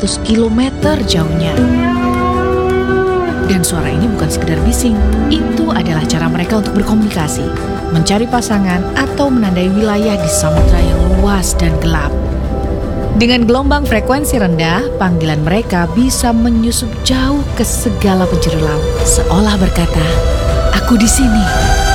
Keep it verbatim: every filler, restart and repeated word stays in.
ratus kilometer jauhnya. Dan suara ini bukan sekedar bising, itu adalah cara mereka untuk berkomunikasi, mencari pasangan atau menandai wilayah di samudra yang luas dan gelap. Dengan gelombang frekuensi rendah, panggilan mereka bisa menyusup jauh ke segala penjuru laut, seolah berkata, "Aku di sini."